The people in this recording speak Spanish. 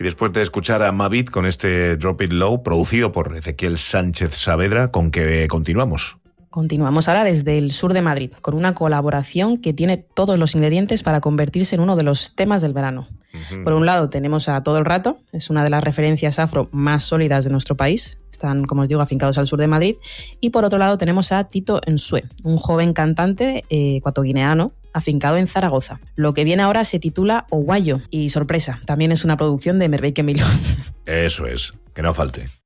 Y después de escuchar a Mavit con este Drop It Low, producido por Ezequiel Sánchez Saavedra, ¿con qué continuamos? Continuamos ahora desde el sur de Madrid, con una colaboración que tiene todos los ingredientes para convertirse en uno de los temas del verano. Por un lado tenemos a Todo el Rato, es una de las referencias afro más sólidas de nuestro país. Están, como os digo, afincados al sur de Madrid. Y por otro lado tenemos a Tito Nsue, un joven cantante ecuatoguineano afincado en Zaragoza. Lo que viene ahora se titula Oguayo y sorpresa, también es una producción de Merveik Emilio. Eso es, que no falte.